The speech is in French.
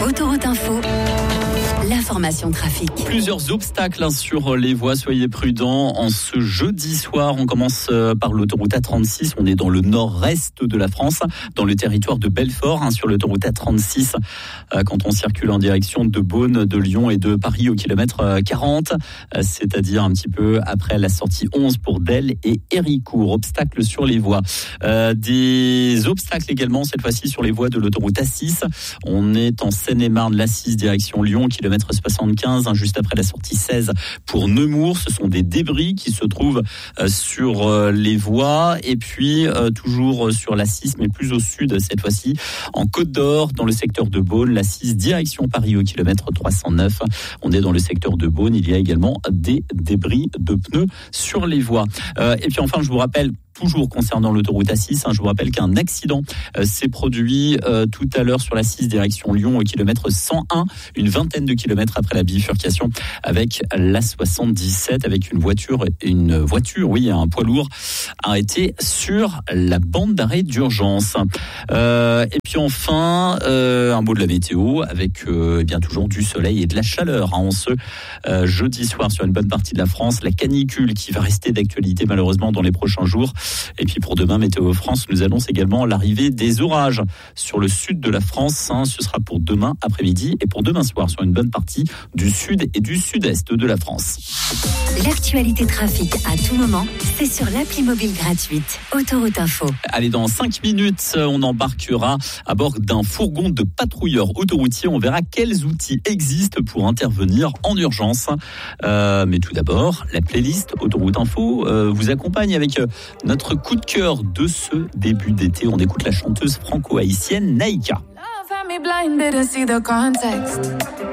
Autoroute Info, l'information trafic. Plusieurs obstacles sur les voies, soyez prudents. En ce jeudi soir, on commence par l'autoroute A36. On est dans le nord-est de la France, dans le territoire de Belfort, sur l'autoroute A36. Quand on circule en direction de Beaune, de Lyon et de Paris au kilomètre 40, c'est-à-dire un petit peu après la sortie 11 pour Delle et Héricourt. Obstacles sur les voies. Des obstacles également, cette fois-ci sur les voies de l'autoroute A6. On est en Seine-et-Marne, l'A6 direction Lyon, kilomètre 75, juste après la sortie 16 pour Nemours. Ce sont des débris qui se trouvent sur les voies. Et puis, toujours sur l'A6, mais plus au sud cette fois-ci, en Côte d'Or, dans le secteur de Beaune, l'A6 direction Paris au kilomètre 309. On est dans le secteur de Beaune. Il y a également des débris de pneus sur les voies. Et puis enfin, je vous rappelle, toujours concernant l'autoroute A6, je vous rappelle qu'un accident s'est produit tout à l'heure sur l'A6 direction Lyon au kilomètre 101, une vingtaine de kilomètres après la bifurcation avec l'A77, avec une voiture, un poids lourd arrêté sur la bande d'arrêt d'urgence. Et puis enfin, un mot de la météo avec bien toujours du soleil et de la chaleur en ce jeudi soir sur une bonne partie de la France. La canicule qui va rester d'actualité malheureusement dans les prochains jours. Et puis pour demain, Météo France nous annonce également l'arrivée des orages sur le sud de la France. Ce sera pour demain après-midi et pour demain soir sur une bonne partie du sud et du sud-est de la France. L'actualité trafic à tout moment, c'est sur l'appli mobile gratuite Autoroute Info. Allez, dans 5 minutes, on embarquera à bord d'un fourgon de patrouilleurs autoroutiers. On verra quels outils existent pour intervenir en urgence. Mais tout d'abord, la playlist Autoroute Info vous accompagne avec notre coup de cœur de ce début d'été. On écoute la chanteuse franco-haïtienne Naïka.